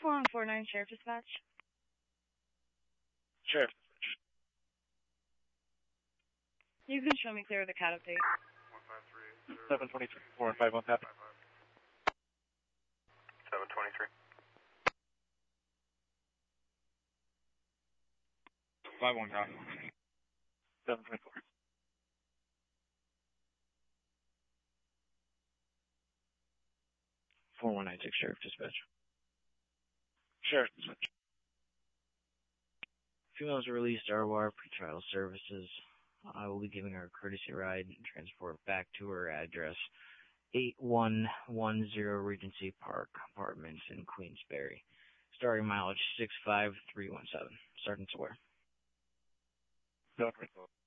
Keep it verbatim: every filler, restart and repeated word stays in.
four one four nine Sheriff Dispatch. Sheriff. You can show me clear of the cat update. seven twenty-three, four and five one copy. seven twenty-three. five one copy. seven twenty-four. four one nine six Sheriff Dispatch. Sheriff Dispatch. Females are released R W A R pretrial services. I will be giving her a courtesy ride and transport back to her address, eight one one zero Regency Park, Apartments in Queensberry. Starting mileage six five three one seven. Sergeant Saware. seven twenty-four.